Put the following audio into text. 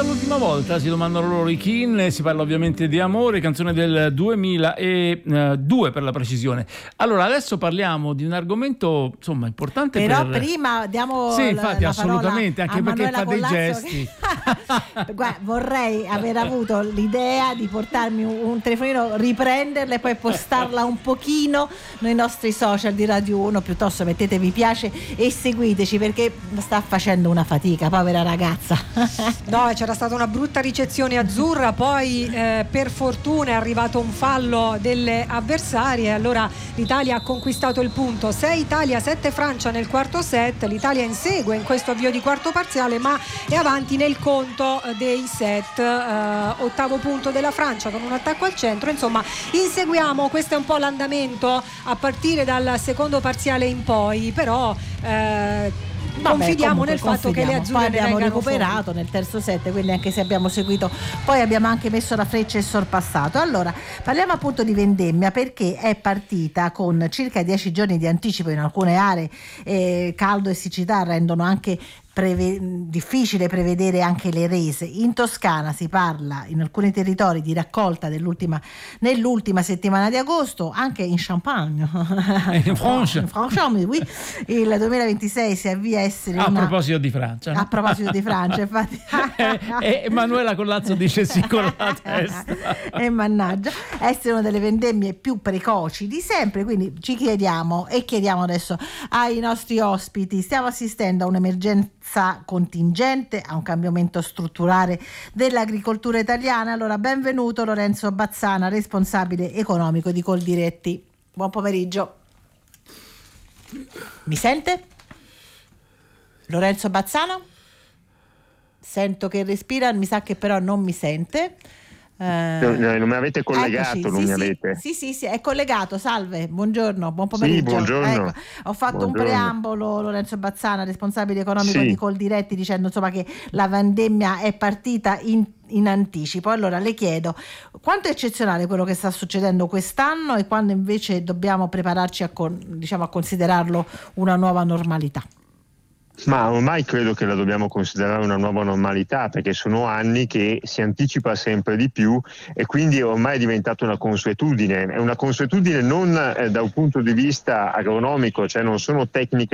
dall'ultima volta, si domandano loro i Kin, si parla ovviamente di amore, canzone del 2002 per la precisione. Allora, adesso parliamo di un argomento, insomma, importante. Però prima diamo sì, infatti, la assolutamente, anche perché fa dei gesti. Guarda, vorrei aver avuto l'idea di portarmi un telefonino, riprenderla e poi postarla un pochino nei nostri social di Radio 1, piuttosto mettete mi piace e seguiteci, perché sta facendo una fatica, povera ragazza. No, c'era stata una brutta ricezione azzurra, poi per fortuna è arrivato un fallo delle avversarie, allora l'Italia ha conquistato il punto. 6 Italia, 7 Francia nel quarto set. L'Italia insegue in questo avvio di quarto parziale, ma è avanti nel conto dei set. Ottavo punto della Francia con un attacco al centro. Insomma, inseguiamo, questo è un po' l'andamento a partire dal secondo parziale in poi, però confidiamo nel fatto che le azzurre poi abbiamo recuperato fuori nel terzo set, quindi anche se abbiamo seguito, poi abbiamo anche messo la freccia e sorpassato. Allora parliamo appunto di vendemmia, perché è partita con circa 10 giorni di anticipo in alcune aree. Caldo e siccità rendono anche difficile prevedere anche le rese. In Toscana si parla in alcuni territori di raccolta nell'ultima settimana di agosto, anche in Champagne, in Francia, oui. Il 2026 si avvia a essere a proposito di Francia, a proposito di Francia, infatti. Emanuela Collazzo dice sì con la testa. E mannaggia, essere una delle vendemmie più precoci di sempre. Quindi ci chiediamo adesso ai nostri ospiti: stiamo assistendo a un'emergenza contingente, a un cambiamento strutturale dell'agricoltura italiana? Allora, benvenuto Lorenzo Bazzana, responsabile economico di Coldiretti. Buon pomeriggio. Mi sente? Lorenzo Bazzana? Sento che respira, mi sa che però non mi sente. Non mi avete collegato, eccoci, non mi avete? Sì, è collegato. Salve, buongiorno, buon pomeriggio. Sì, buongiorno. Ecco, ho fatto un preambolo, Lorenzo Bazzana, responsabile economico di Coldiretti, dicendo insomma che la vendemmia è partita in anticipo. Allora le chiedo, quanto è eccezionale quello che sta succedendo quest'anno e quando invece dobbiamo prepararci a considerarlo una nuova normalità? Ma ormai credo che la dobbiamo considerare una nuova normalità, perché sono anni che si anticipa sempre di più e quindi ormai è diventata una consuetudine. È una consuetudine non da un punto di vista agronomico, cioè non sono tecniche